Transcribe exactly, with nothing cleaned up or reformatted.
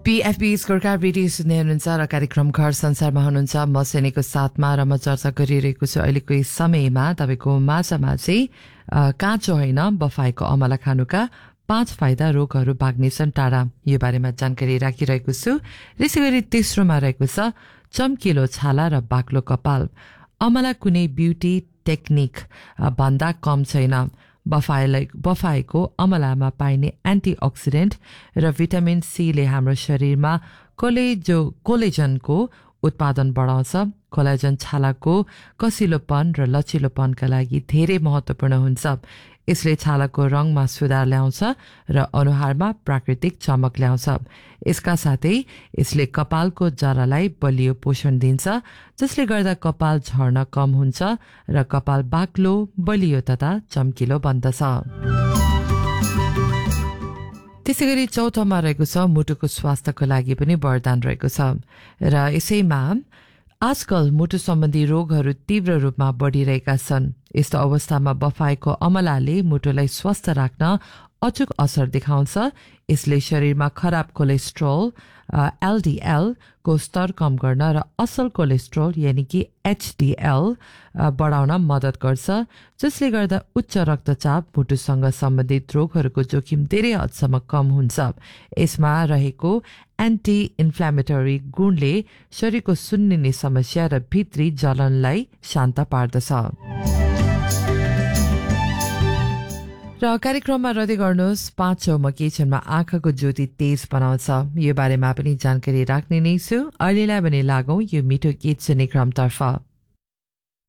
पीएफबी scorecard radio सुन्दै हुनुहुन्छ र कार्यक्रम घर संसारमा हुनुहुन्छ म सेनेको साथमा र म चर्चा गरिरहेको छु अहिलेको यस समयमा तपाईँको माझमा चाहिँ काँचो होइन बफाएको अमला खानुका पाँच फाइदा रोगहरू भाग्नेछन् टाढा यो बारेमा जानकारी राखिरहेको छु। त्यसै गरी तेस्रोमा रहेको छ चम्किलो छाला र बाक्लो कपाल। अमला कुनै ब्युटी टेक्निक भन्दा कम छैन। बफाएलाई बफाएको अमलामा पाइने एन्टिअक्सिडेन्ट र भिटामिन सीले हाम्रो शरीरमा कोलेजो कोलेजनको उत्पादन बढाउँछ। कोलेजन छालाको कसिलोपन र लचिलोपनका लागि धेरै महत्त्वपूर्ण हुन्छ। यसले छालाको रङमा सुधार ल्याउँछ र अनुहारमा प्राकृतिक चमक ल्याउँछ। यसका साथै यसले कपालको जरालाई बलियो पोषण दिन्छ, जसले गर्दा कपाल झर्न कम हुन्छ र कपाल बाक्लो, बलियो तथा चम्किलो बन्दछ। त्यसै गरी चौथोमा रहेको छ मुटुको स्वास्थ्यको लागि पनि वरदान रहेको छ र यसैमा आजकल मुटु सम्बन्धी रोगहरू तीव्र रूपमा बढिरहेका छन्। यस्तो अवस्थामा बफाएको अमलाले मुटुलाई स्वस्थ राख्न अचूक असर देखाउँछ। यसले शरीरमा खराब कोलेस्ट्रोल एलडीएल को स्तर कम गर्न र असल कोलेस्ट्रोल यानि कि एचडीएल बढाउन मद्दत गर्छ, जसले गर्दा उच्च रक्तचाप, मुटुसँग सम्बन्धित रोगहरूको जोखिम धेरै हदसम्म कम हुन्छ। यसमा रहेको एन्टी इन्फ्लामेटरी गुणले शरीरको सुन्निने समस्या र भित्री जलनलाई शान्त पार्दछ। र कार्यक्रममा रद्दै गर्नुहोस् पाँचौँमा किचनमा आँखाको ज्योति तेज बनाउँछ यो बारेमा पनि जानकारी राख्ने नै छु। अहिलेलाई भने लागौं यो मिठो गीत सुन्ने क्रमतर्फ।